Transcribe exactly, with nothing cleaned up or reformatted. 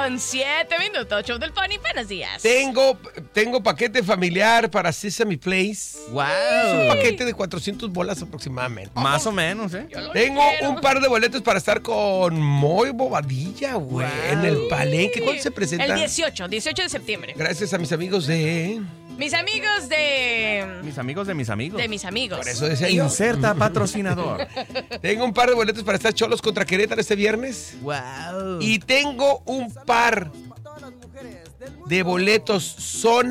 con siete minutos. Show del Pony, buenos días. Tengo, tengo paquete familiar para Sesame Place. Wow. Es un paquete de cuatrocientas bolas aproximadamente. Más o menos, ¿eh? Tengo quiero. un par de boletos para estar con Moy Bobadilla, güey, Wow. en el Palenque. ¿Cuándo se presenta? El dieciocho, dieciocho de septiembre. Gracias a mis amigos de... Mis amigos de... Mis amigos de mis amigos. De mis amigos. Por eso decía yo. Inserta patrocinador. Tengo un par de boletos para estar Cholos contra Querétaro este viernes. Wow. Y tengo un par de boletos zona